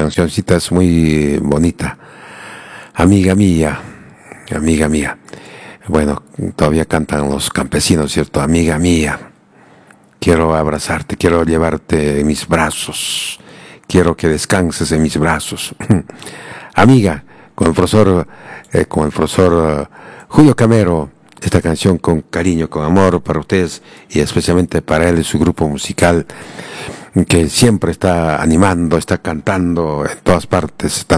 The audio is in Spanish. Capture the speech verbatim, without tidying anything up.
cancioncita es muy bonita. Amiga mía, amiga mía. Bueno, todavía cantan los campesinos, ¿cierto? Amiga mía, quiero abrazarte, quiero llevarte en mis brazos, quiero que descanses en mis brazos. Amiga, con el profesor, eh, con el profesor uh, Julio Camero, esta canción con cariño, con amor para ustedes y especialmente para él y su grupo musical que siempre está animando, está cantando en todas partes,